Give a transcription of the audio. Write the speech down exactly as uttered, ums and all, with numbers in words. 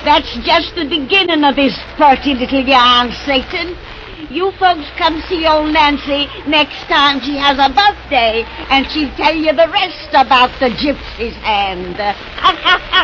That's just the beginning of this pretty little yarn, Satan. You folks come see old Nancy next time she has a birthday, and she'll tell you the rest about the gypsy's hand.